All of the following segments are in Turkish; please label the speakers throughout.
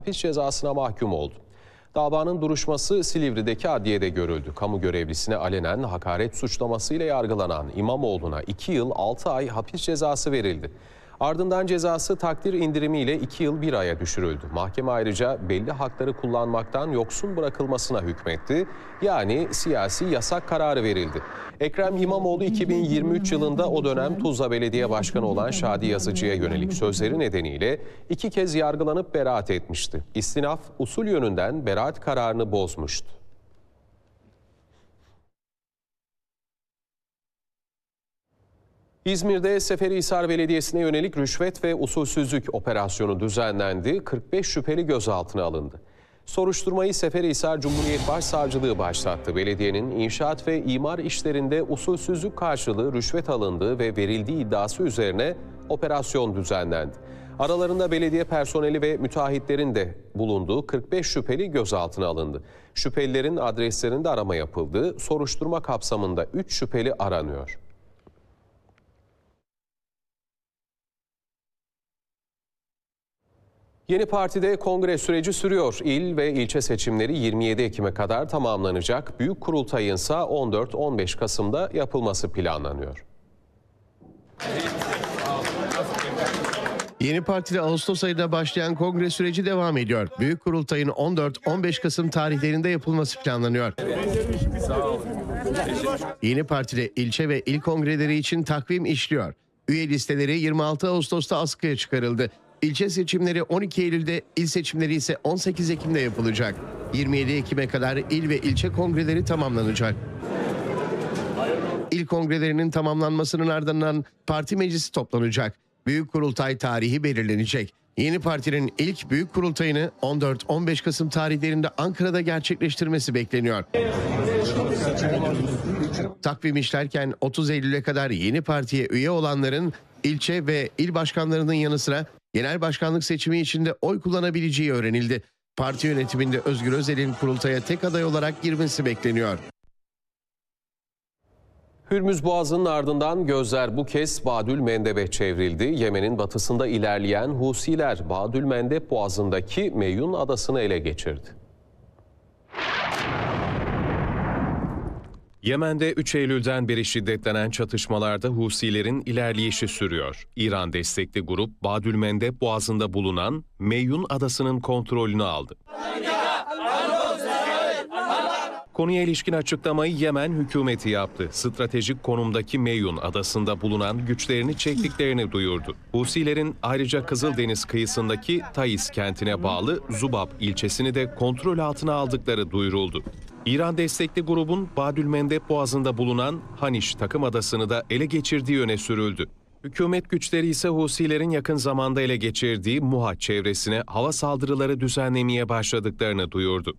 Speaker 1: hapis cezasına mahkum oldu. Davanın duruşması Silivri'deki adliyede görüldü. Kamu görevlisine alenen hakaret suçlamasıyla yargılanan İmamoğlu'na 2 yıl 6 ay hapis cezası verildi. Ardından cezası takdir indirimiyle 2 yıl 1 aya düşürüldü. Mahkeme ayrıca belli hakları kullanmaktan yoksun bırakılmasına hükmetti. Yani siyasi yasak kararı verildi. Ekrem İmamoğlu 2023 yılında o dönem Tuzla Belediye Başkanı olan Şadi Yazıcı'ya yönelik sözleri nedeniyle 2 kez yargılanıp beraat etmişti. İstinaf usul yönünden beraat kararını bozmuştu. İzmir'de Seferihisar Belediyesi'ne yönelik rüşvet ve usulsüzlük operasyonu düzenlendi. 45 şüpheli gözaltına alındı. Soruşturmayı Seferihisar Cumhuriyet Başsavcılığı başlattı. Belediyenin inşaat ve imar işlerinde usulsüzlük karşılığı rüşvet alındığı ve verildiği iddiası üzerine operasyon düzenlendi. Aralarında belediye personeli ve müteahhitlerin de bulunduğu 45 şüpheli gözaltına alındı. Şüphelilerin adreslerinde arama yapıldı. Soruşturma kapsamında 3 şüpheli aranıyor. Yeni partide kongre süreci sürüyor. İl ve ilçe seçimleri 27 Ekim'e kadar tamamlanacak. Büyük kurultayın ise 14-15 Kasım'da yapılması planlanıyor.
Speaker 2: Yeni partide Ağustos ayında başlayan kongre süreci devam ediyor. Büyük kurultayın 14-15 Kasım tarihlerinde yapılması planlanıyor. Yeni partide ilçe ve il kongreleri için takvim işliyor. Üye listeleri 26 Ağustos'ta askıya çıkarıldı. İlçe seçimleri 12 Eylül'de, il seçimleri ise 18 Ekim'de yapılacak. 27 Ekim'e kadar il ve ilçe kongreleri tamamlanacak. İl kongrelerinin tamamlanmasının ardından parti meclisi toplanacak. Büyük kurultay tarihi belirlenecek. Yeni partinin ilk büyük kurultayını 14-15 Kasım tarihlerinde Ankara'da gerçekleştirmesi bekleniyor. Takvim işlerken 30 Eylül'e kadar yeni partiye üye olanların ilçe ve il başkanlarının yanı sıra genel başkanlık seçimi için de oy kullanabileceği öğrenildi. Parti yönetiminde Özgür Özel'in kurultaya tek aday olarak girmesi bekleniyor.
Speaker 1: Hürmüz Boğazı'nın ardından gözler bu kez Bab-ül-Mendeb'e çevrildi. Yemen'in batısında ilerleyen Husiler Bab-ül-Mendeb Boğazı'ndaki Meyun Adası'nı ele geçirdi. Yemen'de 3 Eylül'den beri şiddetlenen çatışmalarda Husilerin ilerleyişi sürüyor. İran destekli grup Bab-ül-Mendeb Boğazı'nda bulunan Meyun Adası'nın kontrolünü aldı. Konuya ilişkin açıklamayı Yemen hükümeti yaptı. Stratejik konumdaki Meyun Adası'nda bulunan güçlerini çektiklerini duyurdu. Husilerin ayrıca Kızıldeniz kıyısındaki Taiz kentine bağlı Zubab ilçesini de kontrol altına aldıkları duyuruldu. İran destekli grubun Bab-ül-Mendeb Boğazı'nda bulunan Haniş takım adasını da ele geçirdiği öne sürüldü. Hükümet güçleri ise Husilerin yakın zamanda ele geçirdiği Muhat çevresine hava saldırıları düzenlemeye başladıklarını duyurdu.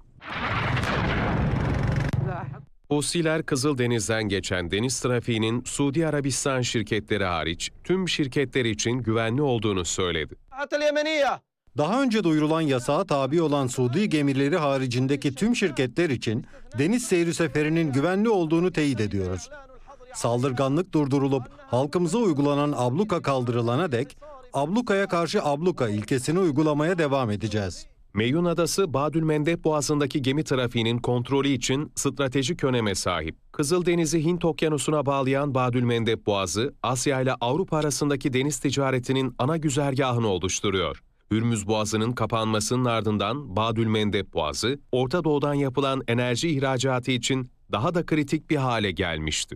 Speaker 1: Husiler Kızıldeniz'den geçen deniz trafiğinin Suudi Arabistan şirketleri hariç tüm şirketler için güvenli olduğunu söyledi.
Speaker 3: Daha önce duyurulan yasağa tabi olan Suudi gemileri haricindeki tüm şirketler için deniz seyri seferinin güvenli olduğunu teyit ediyoruz. Saldırganlık durdurulup halkımıza uygulanan abluka kaldırılana dek ablukaya karşı abluka ilkesini uygulamaya devam edeceğiz.
Speaker 1: Meyun Adası, Bab-ül-Mendeb Boğazı'ndaki gemi trafiğinin kontrolü için stratejik öneme sahip. Kızıldeniz'i Hint Okyanusu'na bağlayan Bab-ül-Mendeb Boğazı, Asya ile Avrupa arasındaki deniz ticaretinin ana güzergahını oluşturuyor. Hürmüz Boğazı'nın kapanmasının ardından Bab-ül-Mendeb Boğazı, Orta Doğu'dan yapılan enerji ihracatı için daha da kritik bir hale gelmişti.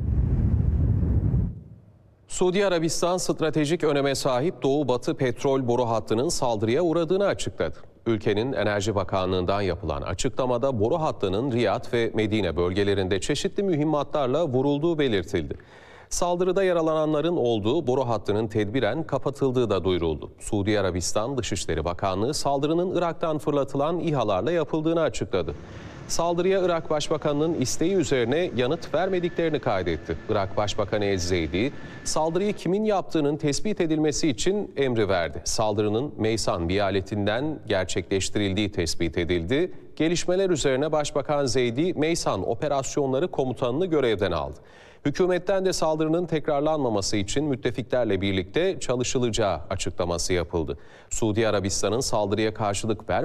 Speaker 1: Suudi Arabistan stratejik öneme sahip Doğu-Batı petrol boru hattının saldırıya uğradığını açıkladı. Ülkenin Enerji Bakanlığı'ndan yapılan açıklamada boru hattının Riyad ve Medine bölgelerinde çeşitli mühimmatlarla vurulduğu belirtildi. Saldırıda yaralananların olduğu boru hattının tedbiren kapatıldığı da duyuruldu. Suudi Arabistan Dışişleri Bakanlığı saldırının Irak'tan fırlatılan İHA'larla yapıldığını açıkladı. Saldırıya Irak Başbakanı'nın isteği üzerine yanıt vermediklerini kaydetti. Irak Başbakanı El-Zeydi, saldırıyı kimin yaptığının tespit edilmesi için emri verdi. Saldırının Meysan vilayetinden gerçekleştirildiği tespit edildi. Gelişmeler üzerine Başbakan Zeydi, Meysan Operasyonları Komutanını görevden aldı. Hükümetten de saldırının tekrarlanmaması için müttefiklerle birlikte çalışılacağı açıklaması yapıldı. Suudi Arabistan'ın saldırıya karşılık